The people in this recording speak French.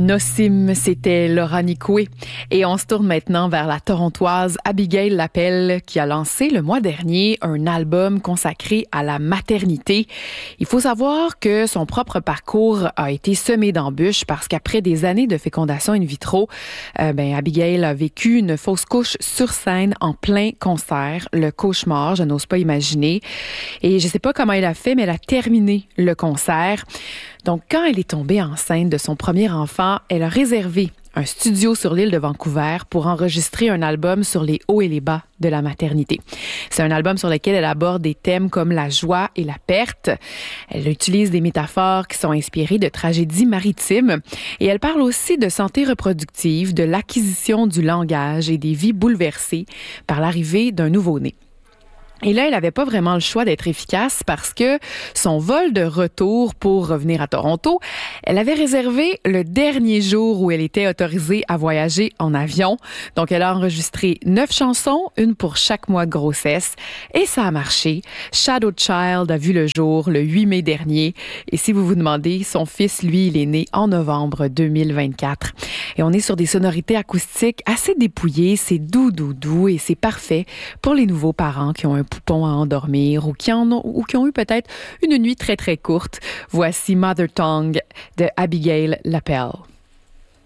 Nosim, c'était Laura Nicoué. Et on se tourne maintenant vers la Torontoise Abigail Lapelle qui a lancé le mois dernier un album consacré à la maternité. Il faut savoir que son propre parcours a été semé d'embûches parce qu'après des années de fécondation in vitro, Abigail a vécu une fausse couche sur scène en plein concert. Le cauchemar, je n'ose pas imaginer. Et je sais pas comment elle a fait, mais elle a terminé le concert. Donc, quand elle est tombée enceinte de son premier enfant, elle a réservé un studio sur l'île de Vancouver pour enregistrer un album sur les hauts et les bas de la maternité. C'est un album sur lequel elle aborde des thèmes comme la joie et la perte. Elle utilise des métaphores qui sont inspirées de tragédies maritimes et elle parle aussi de santé reproductive, de l'acquisition du langage et des vies bouleversées par l'arrivée d'un nouveau-né. Et là, elle n'avait pas vraiment le choix d'être efficace parce que son vol de retour pour revenir à Toronto, elle avait réservé le dernier jour où elle était autorisée à voyager en avion. Donc, elle a enregistré 9 chansons, une pour chaque mois de grossesse. Et ça a marché. Shadow Child a vu le jour le 8 mai dernier. Et si vous vous demandez, son fils, lui, il est né en novembre 2024. Et on est sur des sonorités acoustiques assez dépouillées. C'est doux et c'est parfait pour les nouveaux parents qui ont un poupon à endormir ou qui ont eu peut-être une nuit très, très courte. Voici Mother Tongue de Abigail Lapelle.